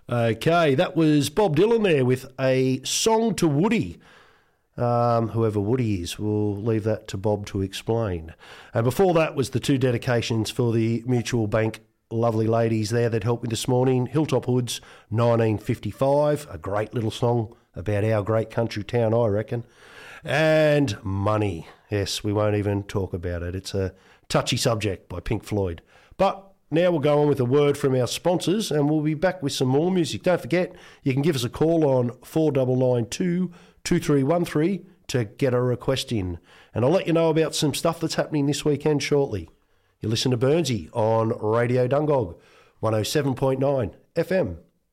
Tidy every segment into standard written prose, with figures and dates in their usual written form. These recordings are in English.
Okay, that was Bob Dylan there with a song to Woody. Whoever Woody is, we'll leave that to Bob to explain. And before that was the two dedications for the Mutual Bank lovely ladies there that helped me this morning. Hilltop Hoods, 1955, a great little song about our great country town, I reckon. And Money. Yes, we won't even talk about it. It's a touchy subject by Pink Floyd. But now we'll go on with a word from our sponsors and we'll be back with some more music. Don't forget, you can give us a call on 4992 2313 to get a request in. And I'll let you know about some stuff that's happening this weekend shortly. You listen to Burnsy on Radio Dungog, 107.9 FM.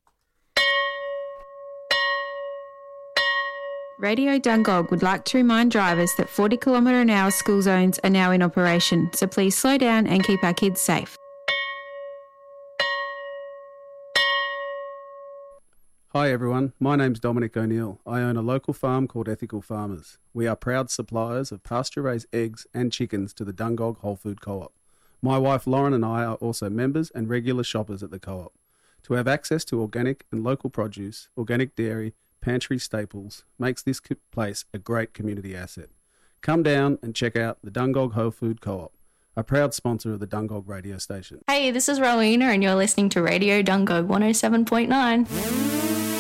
Radio Dungog would like to remind drivers that 40 km/h school zones are now in operation, so please slow down and keep our kids safe. Hi everyone, my name's Dominic O'Neill. I own a local farm called Ethical Farmers. We are proud suppliers of pasture-raised eggs and chickens to the Dungog Whole Food Co-op. My wife Lauren and I are also members and regular shoppers at the co-op. To have access to organic and local produce, organic dairy, pantry staples makes this place a great community asset. Come down and check out the Dungog Whole Food Co-op, a proud sponsor of the Dungog radio station. Hey, this is Rowena and you're listening to Radio Dungog 107.9.